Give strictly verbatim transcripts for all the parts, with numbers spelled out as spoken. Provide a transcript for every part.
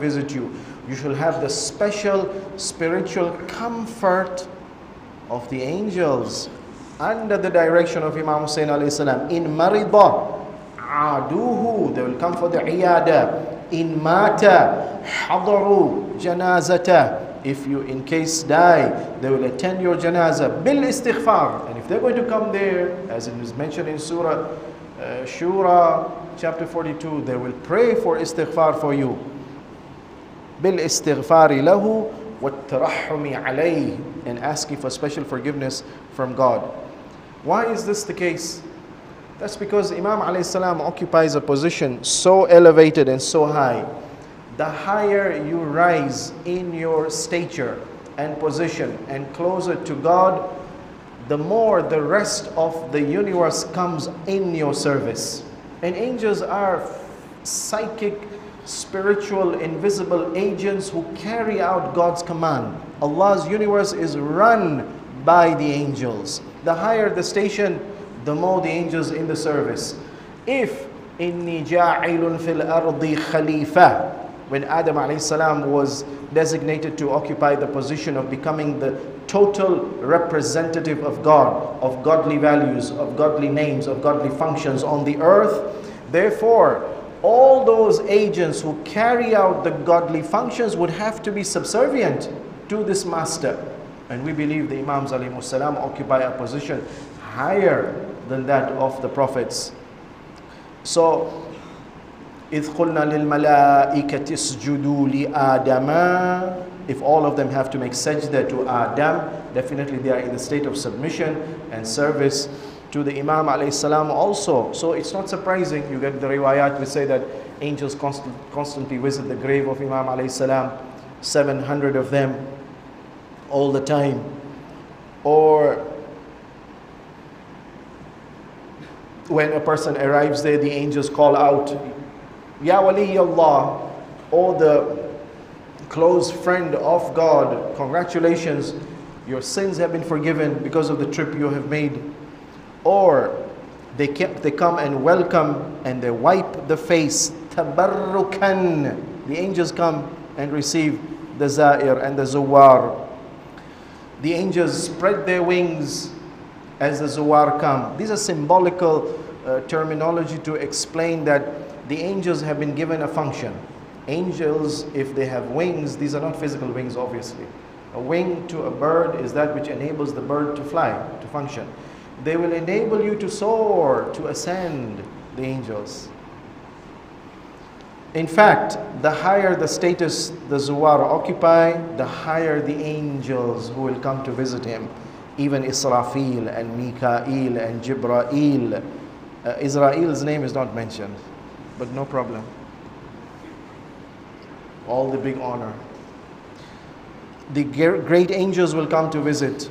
visit you, you shall have the special spiritual comfort of the angels under the direction of Imam Hussein alayhi salam. In marida aduhu, they will come for the iyada. In mata hadaru janazata, if you in case die, they will attend your janazah bil istighfar. And if they're going to come there, as it is mentioned in Surah uh, Shura chapter forty-two, they will pray for istighfar for you. Bil istighfari lahu wat-tarahhumi alayhi, and asking for special forgiveness from God. Why is this the case? That's because Imam alayhi salam occupies a position so elevated and so high. The higher you rise in your stature and position and closer to God, the more the rest of the universe comes in your service. And angels are psychic, spiritual, invisible agents who carry out God's command. Allah's universe is run by the angels. The higher the station, the more the angels in the service. If inni ja'ilun fil ardi khalifa, when Adam alayhi salam was designated to occupy the position of becoming the total representative of God, of godly values, of godly names, of godly functions on the earth, therefore all those agents who carry out the godly functions would have to be subservient to this master. And we believe the Imams alayhi salam occupy a position higher than that of the prophets. So, إِذْ قُلْنَا لِلْمَلَائِكَةِ اسْجُدُوا لِآدَمَ, if all of them have to make sajda to Adam, definitely they are in the state of submission and service to the Imam alayhi salam also. So it's not surprising, you get the riwayat which say that angels constant, constantly visit the grave of Imam alayhi salam, seven hundred of them all the time. Or when a person arrives there, the angels call out, Ya Wali Allah, or the close friend of God, congratulations, your sins have been forgiven because of the trip you have made. Or they, kept, they come and welcome and they wipe the face, tabarrukan. The angels come and receive the Zair and the Zuwar. The angels spread their wings as the Zuwar come. These are symbolical uh, terminology to explain that the angels have been given a function. Angels, if they have wings, these are not physical wings obviously. A wing to a bird is that which enables the bird to fly, to function. They will enable you to soar, to ascend, the angels. In fact, the higher the status the Zuwar occupy, the higher the angels who will come to visit him. Even Israfil and Mikael and Jibrail. Uh, Israel's name is not mentioned, but no problem. All the big honor. The great angels will come to visit.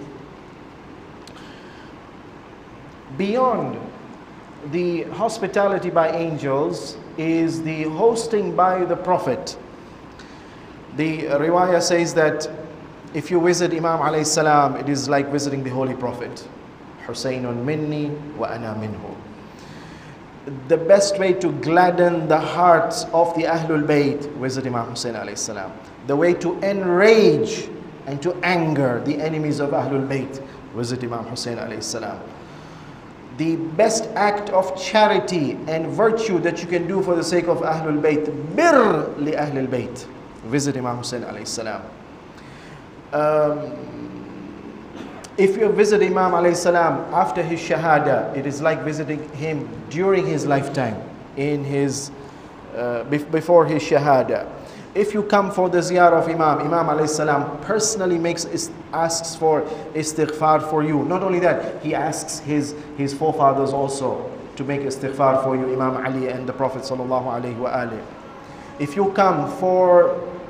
Beyond the hospitality by angels is the hosting by the Prophet. The riwayah says that if you visit Imam alayhi salam, it is like visiting the Holy Prophet. Husaynun minni wa ana minhu. The best way to gladden the hearts of the Ahlul Bayt, visit Imam Hussein alayhi salam. The way to enrage and to anger the enemies of Ahlul Bayt, visit Imam Hussein alayhi salam. The best act of charity and virtue that you can do for the sake of Ahlul Bayt, bir li Ahlul Bayt, visit Imam Hussein alayhi salam. Um, if you visit Imam alayhi salam after his shahada, it is like visiting him during his lifetime, in his uh, before his shahada. If you come for the ziyarah of Imam, Imam alayhi salam personally makes asks for istighfar for you. Not only that, he asks his his forefathers also to make istighfar for you, Imam Ali and the Prophet sallallahu alaihi wa alihi. If you come for